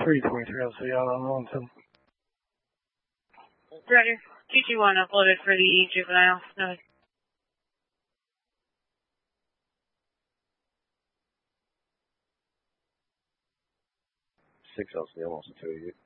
323, I'll see y'all on Lonesome. Roger. 221 uploaded for the juvenile. No. 6 LC, almost 2 you.